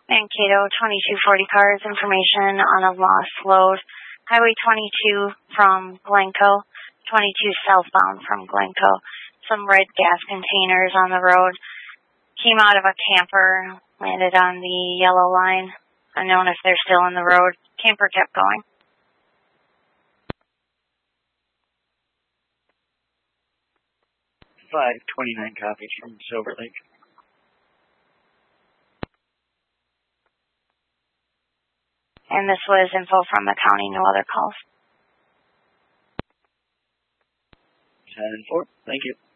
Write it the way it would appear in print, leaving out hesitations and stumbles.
Mankato 2240 cars, information on a lost load. Highway 22 from Glencoe, 22 southbound from Glencoe. Some red gas containers on the road. Came out of a camper, landed on the yellow line. Unknown if they're still in the road. Camper kept going. Five 29 copies from Silver Lake. And this was info from the county, no other calls. 10-4, thank you.